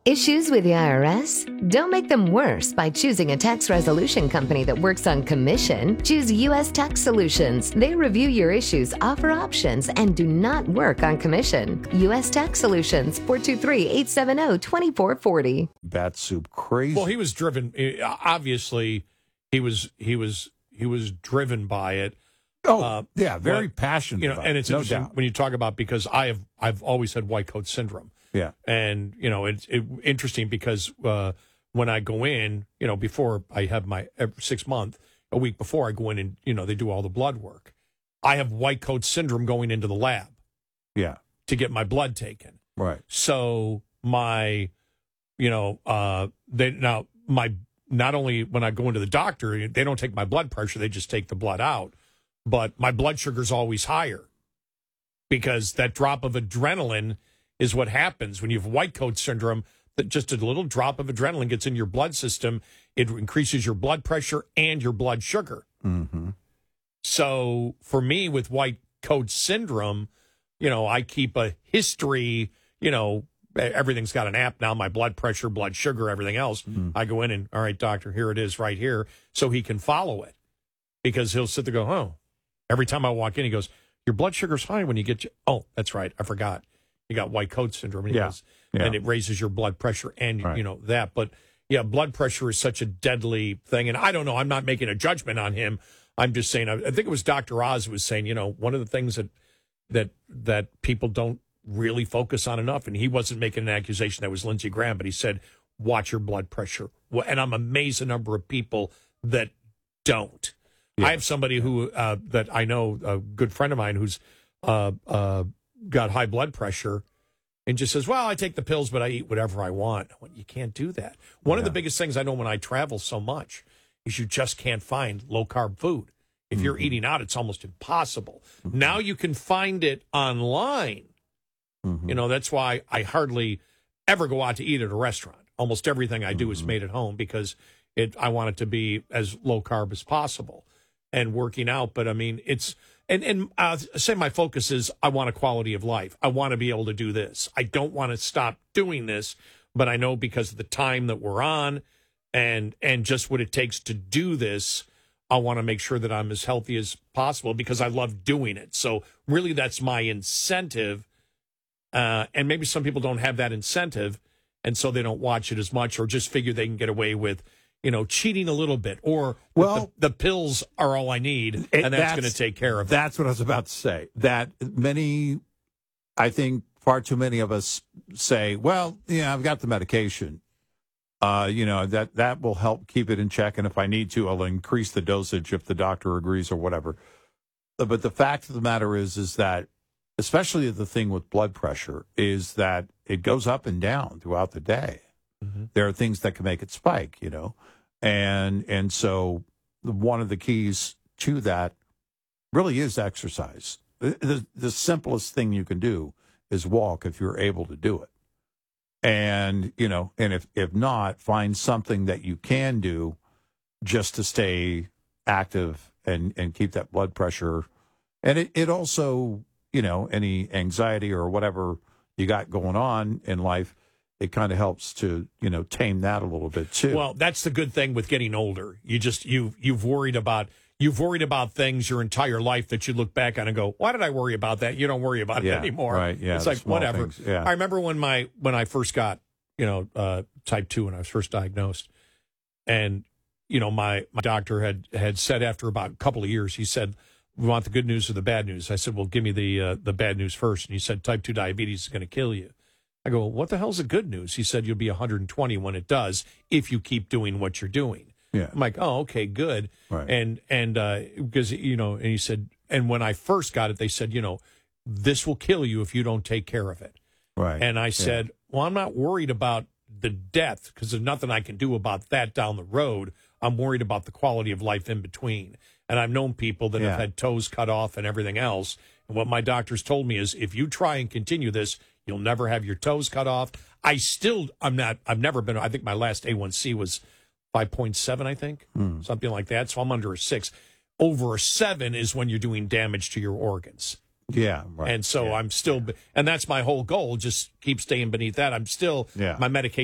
Issues with the IRS? Don't make them worse by choosing a tax resolution company that works on commission. Choose U.S. Tax Solutions. They review your issues, offer options, and do not work on commission. U.S. Tax Solutions, 423-870-2440. Bat soup crazy. Well, he was driven. Obviously, he was driven by it. Very passionate. And it's no interesting doubt. when you talk about, because I've always had white coat syndrome. Yeah. And, it's interesting because when I go in, before I have my 6 month, a week before I go in and, they do all the blood work. I have white coat syndrome going into the lab. Yeah. To get my blood taken. Right. So not only when I go into the doctor, they don't take my blood pressure, they just take the blood out. But my blood sugar's always higher because that drop of adrenaline is what happens when you have white coat syndrome, that just a little drop of adrenaline gets in your blood system. It increases your blood pressure and your blood sugar. Mm-hmm. So for me with white coat syndrome, I keep a history, everything's got an app now, my blood pressure, blood sugar, everything else. Mm-hmm. I go in and, all right, doctor, here it is right here. So he can follow it because he'll sit there and go, every time I walk in, he goes, your blood sugar's high when you get oh, that's right. I forgot. You got white coat syndrome. And, and it raises your blood pressure and, that. But, blood pressure is such a deadly thing. And I don't know. I'm not making a judgment on him. I'm just saying, I think it was Dr. Oz who was saying, one of the things that people don't really focus on enough, and he wasn't making an accusation that was Lindsey Graham, but he said, watch your blood pressure. And I'm amazed the number of people that don't. Yeah. I have somebody who that I know, a good friend of mine who's got high blood pressure and just says, well, I take the pills, but I eat whatever I want. Well, you can't do that. One of the biggest things I know when I travel so much is you just can't find low-carb food. If you're eating out, it's almost impossible. Mm-hmm. Now you can find it online. Mm-hmm. That's why I hardly ever go out to eat at a restaurant. Almost everything I do is made at home because I want it to be as low-carb as possible and working out. But, I mean, it's... And say my focus is I want a quality of life. I want to be able to do this. I don't want to stop doing this, but I know because of the time that we're on and just what it takes to do this, I want to make sure that I'm as healthy as possible because I love doing it. So really that's my incentive. And maybe some people don't have that incentive, and so they don't watch it as much or just figure they can get away with cheating a little bit, or the pills are all I need, and that's going to take care of it. That's what I was about to say. That I think far too many of us say, well, I've got the medication. That will help keep it in check, and if I need to, I'll increase the dosage if the doctor agrees or whatever. But the fact of the matter is that, especially the thing with blood pressure, is that it goes up and down throughout the day. Mm-hmm. There are things that can make it spike, And so one of the keys to that really is exercise. The simplest thing you can do is walk if you're able to do it. And, and if not, find something that you can do just to stay active and keep that blood pressure. And it also, any anxiety or whatever you got going on in life, it kind of helps to, tame that a little bit too. Well, that's the good thing with getting older. You've worried about things your entire life that you look back on and go, why did I worry about that? You don't worry about it anymore. Right. Yeah. It's like whatever. Things, yeah. I remember when I first got, type 2 when I was first diagnosed, and my doctor had said after about a couple of years, he said, we want the good news or the bad news. I said, well, give me the bad news first. And he said, type 2 diabetes is going to kill you. I go, what the hell's the good news? He said, you'll be 120 when it does, if you keep doing what you're doing. Yeah. I'm like, oh, okay, good. Right. And because, and he said, and when I first got it, they said, this will kill you if you don't take care of it. Right. And I said, well, I'm not worried about the death because there's nothing I can do about that down the road. I'm worried about the quality of life in between. And I've known people that have had toes cut off and everything else. And what my doctors told me is if you try and continue this, you'll never have your toes cut off. I've never been, I think my last A1C was 5.7, I think, something like that. So I'm under a 6. Over a 7 is when you're doing damage to your organs. Yeah, right. And so I'm still, and that's my whole goal, just keep staying beneath that. I'm still, my medication